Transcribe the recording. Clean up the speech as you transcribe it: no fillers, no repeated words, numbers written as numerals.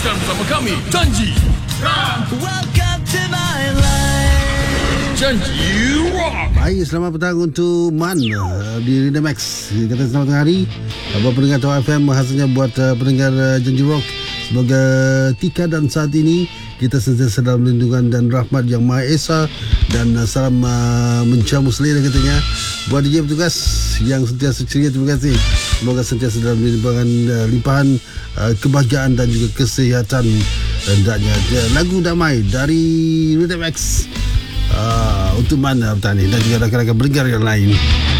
Teruskan bersama kami. Janji Welcome to my life. Janji Rock. Baik, selamat petang untuk Man di Rina Max. Kata selamat tengah hari buat pendengar Tawar FM, khususnya buat pendengar Janji Rock. Semoga Tika dan saat ini kita sentiasa dalam lindungan dan rahmat Yang Maha Esa, dan salam menjamu selera katanya. Buat DJ petugas yang sentiasa ceria, terima kasih. Semoga sentiasa dalam limpahan kebahagiaan dan juga kesihatan hendaknya. Lagu Damai dari Rhythm X untuk mana petani dan juga rakan-rakan pendengar yang lain.